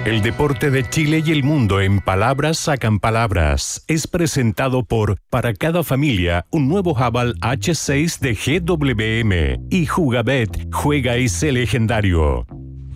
El deporte de Chile y el mundo en palabras sacan palabras. Es presentado por Para cada familia, un nuevo Haval H6 de GWM. Y Jugabet, juega y sé legendario.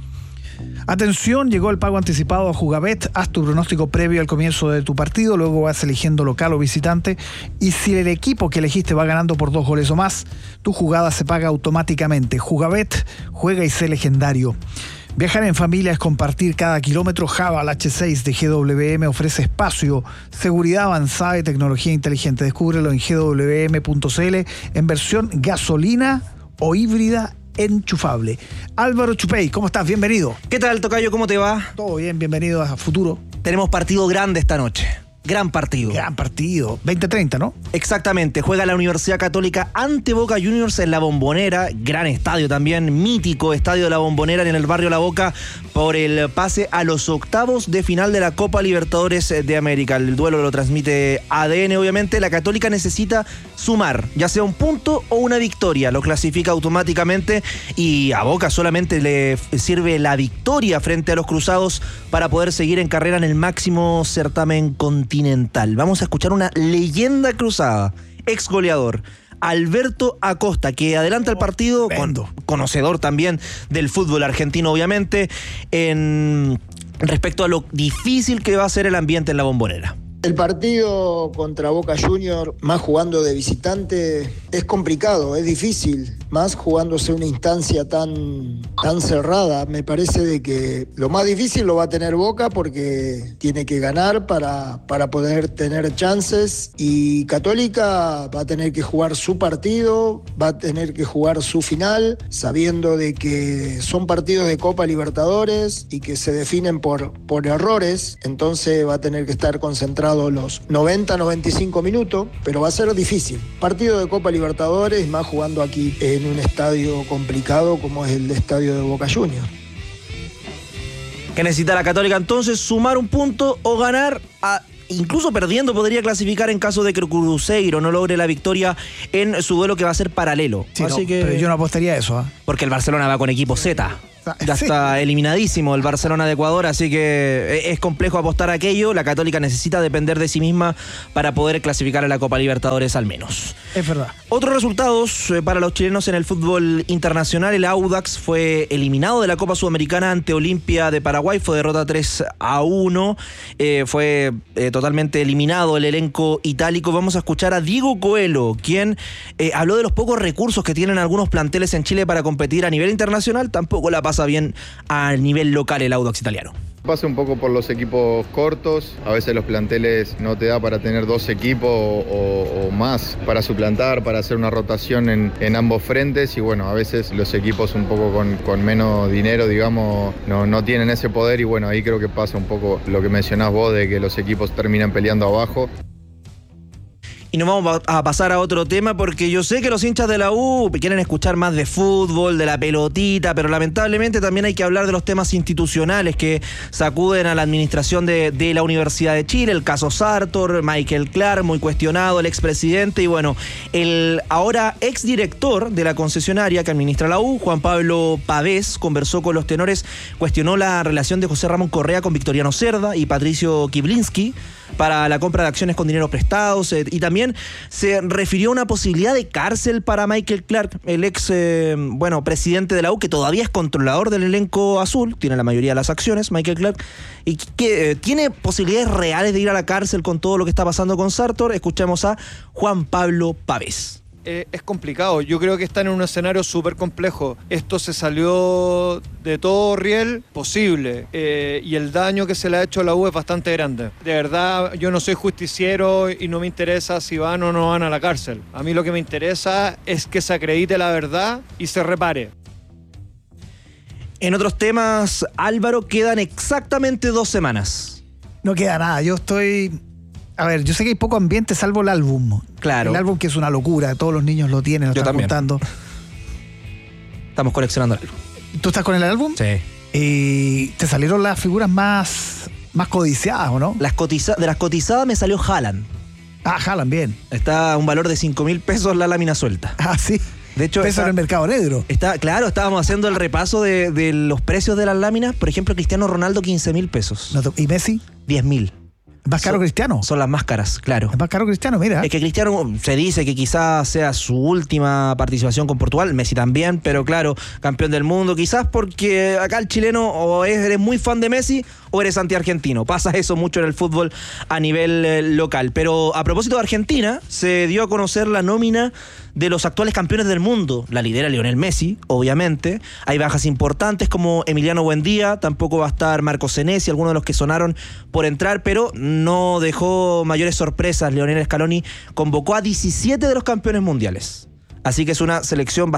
Atención, llegó el pago anticipado a Jugabet. Haz tu pronóstico previo al comienzo de tu partido, luego vas eligiendo local o visitante, y si el equipo que elegiste va ganando por 2 goles o más, tu jugada se paga automáticamente. Jugabet, juega y sé legendario. Viajar en familia es compartir cada kilómetro. Haval H6 de GWM ofrece espacio, seguridad avanzada y tecnología inteligente. Descúbrelo en gwm.cl en versión gasolina o híbrida enchufable. Álvaro Chupey, ¿cómo estás? Bienvenido. ¿Qué tal, tocayo? ¿Cómo te va? Todo bien, bienvenido a Futuro. Tenemos partido grande esta noche. Gran partido. Gran partido. 20-30, ¿no? Exactamente. Juega la Universidad Católica ante Boca Juniors en La Bombonera. Gran estadio también. Mítico estadio de La Bombonera en el barrio La Boca por el pase a los octavos de final de la Copa Libertadores de América. El duelo lo transmite ADN, obviamente. La Católica necesita sumar, ya sea un punto o una victoria. Lo clasifica automáticamente y a Boca solamente le sirve la victoria frente a los Cruzados para poder seguir en carrera en el máximo certamen continental. Vamos a escuchar una leyenda cruzada, ex goleador, Alberto Acosta, que adelanta el partido, conocedor también del fútbol argentino, obviamente, respecto a lo difícil que va a ser el ambiente en La Bombonera. El partido contra Boca Juniors, más jugando de visitante, es complicado, es difícil, más jugándose una instancia tan cerrada. Me parece de que lo más difícil lo va a tener Boca porque tiene que ganar para poder tener chances, y Católica va a tener que jugar su partido, va a tener que jugar su final, sabiendo de que son partidos de Copa Libertadores y que se definen por errores. Entonces va a tener que estar concentrado los 90-95 minutos, pero va a ser difícil. Partido de Copa Libertadores, más jugando aquí en un estadio complicado como es el estadio de Boca Juniors. ¿Qué necesita la Católica entonces? Sumar un punto o ganar. Incluso perdiendo podría clasificar en caso de que Cruzeiro no logre la victoria en su duelo, que va a ser paralelo. Sí, así que... Pero yo no apostaría a eso. Porque el Barcelona va con equipo Z. Ya está eliminadísimo el Barcelona de Ecuador, así que es complejo apostar a aquello. La Católica necesita depender de sí misma para poder clasificar a la Copa Libertadores al menos. Es verdad. Otros resultados para los chilenos en el fútbol internacional. El Audax fue eliminado de la Copa Sudamericana ante Olimpia de Paraguay. Fue derrota 3-1. Fue totalmente eliminado el elenco itálico. Vamos a escuchar a Diego Coelho, quien habló de los pocos recursos que tienen algunos planteles en Chile para competir a nivel internacional. Tampoco la pasa bien a nivel local el Audax italiano. Pasa un poco por los equipos cortos, a veces los planteles no te da para tener 2 equipos o más para suplantar, para hacer una rotación en ambos frentes, y bueno, a veces los equipos un poco con menos dinero, digamos, no tienen ese poder, y bueno, ahí creo que pasa un poco lo que mencionás vos, de que los equipos terminan peleando abajo. Y nos vamos a pasar a otro tema, porque yo sé que los hinchas de la U quieren escuchar más de fútbol, de la pelotita, pero lamentablemente también hay que hablar de los temas institucionales que sacuden a la administración de la Universidad de Chile. El caso Sartor, Michael Clark, muy cuestionado, el expresidente, y bueno, el ahora exdirector de la concesionaria que administra la U, Juan Pablo Pavés, conversó con los tenores, cuestionó la relación de José Ramón Correa con Victoriano Cerda y Patricio Kiblinski para la compra de acciones con dinero prestados, y también se refirió a una posibilidad de cárcel para Michael Clark, el ex presidente de la U, que todavía es controlador del elenco azul, tiene la mayoría de las acciones, Michael Clark, y que tiene posibilidades reales de ir a la cárcel con todo lo que está pasando con Sartor. Escuchemos a Juan Pablo Pavés. Es complicado, yo creo que están en un escenario súper complejo. Esto se salió de todo riel posible, y el daño que se le ha hecho a la U es bastante grande. De verdad, yo no soy justiciero y no me interesa si van o no van a la cárcel. A mí lo que me interesa es que se acredite la verdad y se repare. En otros temas, Álvaro, quedan exactamente 2 semanas. No queda nada, yo estoy... A ver, yo sé que hay poco ambiente salvo el álbum. Claro. El álbum, que es una locura, todos los niños lo tienen, lo yo están también. contando. Estamos coleccionando el álbum. ¿Tú estás con el álbum? Sí. Y te salieron las figuras más codiciadas, ¿o no? De las cotizadas me salió Haaland. Ah, Haaland, bien. Está a un valor de 5.000 pesos la lámina suelta. Ah, sí. De hecho, Peso en el mercado negro. Claro, estábamos haciendo el repaso de los precios de las láminas. Por ejemplo, Cristiano Ronaldo, 15.000 pesos. ¿Y Messi? 10.000. ¿Más caro Cristiano? Son las más caras, claro. Es más caro Cristiano, mira. Es que Cristiano se dice que quizás sea su última participación con Portugal, Messi también, pero claro, campeón del mundo, quizás porque acá el chileno o eres muy fan de Messi o eres anti-argentino. Pasa eso mucho en el fútbol a nivel local. Pero a propósito de Argentina, se dio a conocer la nómina de los actuales campeones del mundo. La lidera Lionel Messi, obviamente. Hay bajas importantes como Emiliano Buendía, tampoco va a estar Marco Senesi, algunos de los que sonaron por entrar, pero no dejó mayores sorpresas. Lionel Scaloni convocó a 17 de los campeones mundiales. Así que es una selección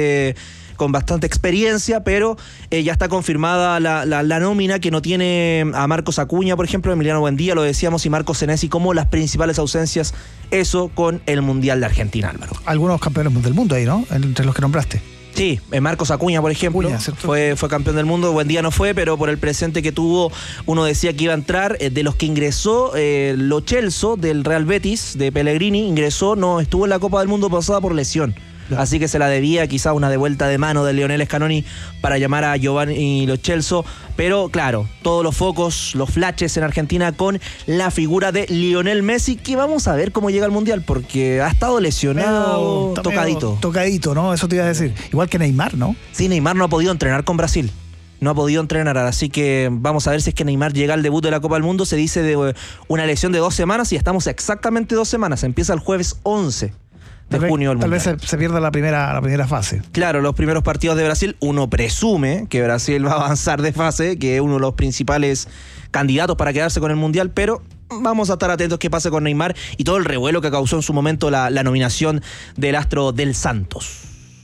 con bastante experiencia, pero ya está confirmada la nómina, que no tiene a Marcos Acuña, por ejemplo, Emiliano Buendía, lo decíamos, y Marco Senesi como las principales ausencias. Eso con el Mundial de Argentina, Álvaro. Algunos campeones del mundo ahí, ¿no? Entre los que nombraste. Sí, Marcos Acuña, por ejemplo, fue campeón del mundo. Buendía no fue, pero por el presente que tuvo, uno decía que iba a entrar. De los que ingresó, Lo Celso, del Real Betis, de Pellegrini, ingresó, no estuvo en la Copa del Mundo pasada por lesión. Así que se la debía quizá una devuelta de mano de Lionel Scaloni para llamar a Giovanni Lo Celso. Pero claro, todos los focos, los flashes en Argentina con la figura de Lionel Messi, que vamos a ver cómo llega al Mundial, porque ha estado lesionado, tocadito, ¿no? Eso te iba a decir. Igual que Neymar, ¿no? Sí, Neymar no ha podido entrenar con Brasil. No ha podido entrenar, así que vamos a ver si es que Neymar llega al debut de la Copa del Mundo. Se dice de una lesión de 2 semanas y estamos exactamente 2 semanas. Empieza el jueves 11 de junio. Tal vez se pierda la primera fase. Claro, los primeros partidos de Brasil, uno presume que Brasil va a avanzar de fase, que es uno de los principales candidatos para quedarse con el Mundial, pero vamos a estar atentos qué pasa con Neymar y todo el revuelo que causó en su momento la nominación del astro del Santos.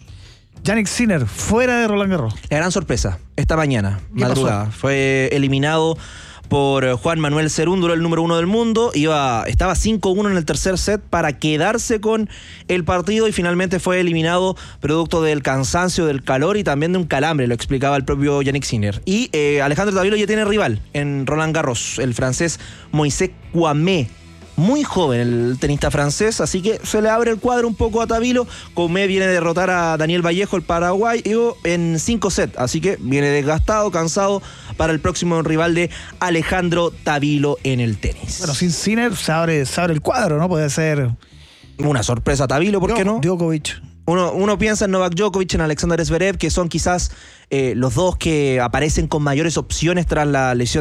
Jannik Sinner, fuera de Roland Garros. La gran sorpresa, esta mañana, madrugada, fue eliminado por Juan Manuel Cerúndolo, el número 1 del mundo. Estaba 5-1 en el tercer set para quedarse con el partido y finalmente fue eliminado producto del cansancio, del calor y también de un calambre, lo explicaba el propio Jannik Sinner. Y Alejandro Tabilo ya tiene rival en Roland Garros, el francés Moisés Kouamé. Muy joven el tenista francés, así que se le abre el cuadro un poco a Tabilo. Kouamé viene a derrotar a Daniel Vallejo, el paraguayo, en 5 sets, así que viene desgastado, cansado para el próximo rival de Alejandro Tabilo en el tenis. Bueno, sin Sinner se abre el cuadro, ¿no? Puede ser una sorpresa Tabilo, ¿por qué no? Djokovic. Uno piensa en Novak Djokovic, en Alexander Zverev, que son quizás los dos que aparecen con mayores opciones tras la lesión